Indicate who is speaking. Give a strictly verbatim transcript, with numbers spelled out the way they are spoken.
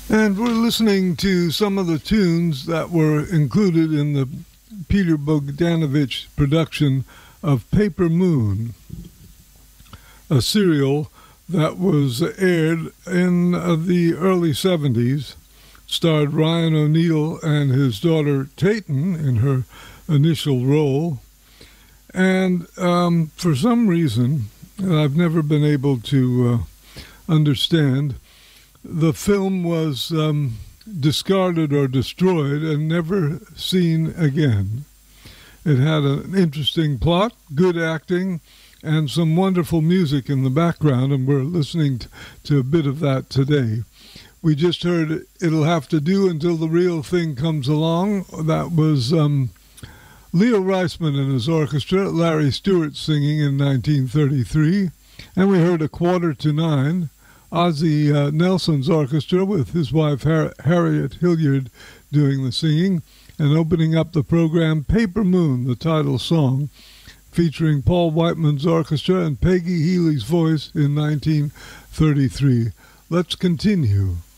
Speaker 1: And we're listening to some of the tunes that were included in the Peter Bogdanovich production of Paper Moon, a serial that was aired in uh, the early seventies, starred Ryan O'Neal and his daughter Tayton in her initial role. And um, for some reason, I've never been able to uh, understand, the film was um, discarded or destroyed and never seen again. It had an interesting plot, good acting, and some wonderful music in the background, and we're listening t- to a bit of that today. We just heard It'll Have to Do Until the Real Thing Comes Along. That was um, Leo Reisman and his orchestra, Larry Stewart singing in nineteen thirty-three. And we heard A Quarter to Nine, Ozzie uh, Nelson's orchestra with his wife Har- Harriet Hilliard doing the singing, and opening up the program, Paper Moon, the title song, featuring Paul Whiteman's orchestra and Peggy Healy's voice in nineteen thirty-three. Let's continue.